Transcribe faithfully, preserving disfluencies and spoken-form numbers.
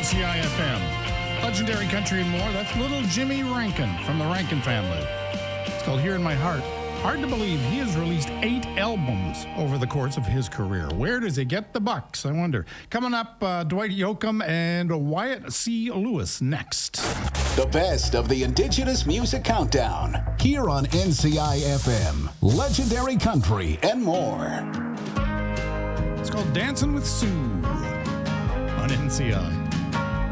N C I F M. Legendary country and more. That's little Jimmy Rankin from the Rankin family. It's called Here in My Heart. Hard to believe he has released eight albums over the course of his career. Where does he get the bucks, I wonder? Coming up, uh, Dwight Yoakam and Wyatt C. Lewis next. The best of the Indigenous Music Countdown. Here on N C I F M. Legendary country and more. It's called Dancing with Sue on N C I.